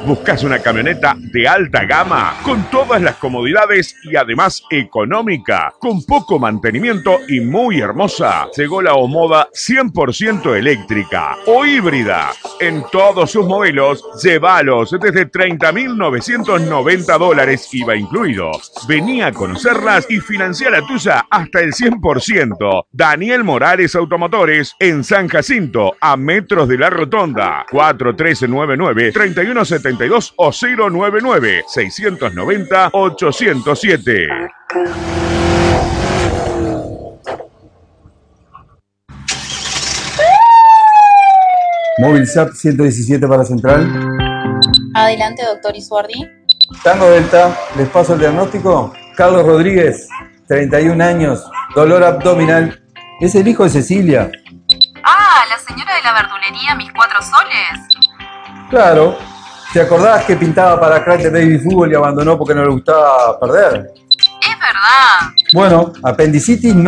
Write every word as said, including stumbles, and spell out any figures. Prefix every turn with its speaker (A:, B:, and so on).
A: ¿Buscas una camioneta de alta gama con todas las comodidades y además económica, con poco mantenimiento y muy hermosa? Llegó la Omoda cien por ciento eléctrica o híbrida. En todos sus modelos, llévalos desde treinta mil novecientos noventa dólares, I V A incluido. Vení a conocerlas y financia la tuya hasta el cien por ciento. Daniel Morales Automotores en San Jacinto, a metros de la Rotonda. cuatro uno tres nueve nueve, tres uno siete dos o cero nueve nueve, seis nueve cero, ocho cero siete.
B: Móvil S A P ciento diecisiete para Central.
C: Adelante, doctor Isuardi.
B: Tango Delta, les paso el diagnóstico. Carlos Rodríguez, treinta y un años, dolor abdominal. Es el hijo de Cecilia.
C: Ah, la señora de la verdulería Mis Cuatro Soles.
B: Claro. ¿Te acordás que pintaba para crack de baby fútbol y abandonó porque no le gustaba perder?
C: Es verdad.
B: Bueno, apendicitis no.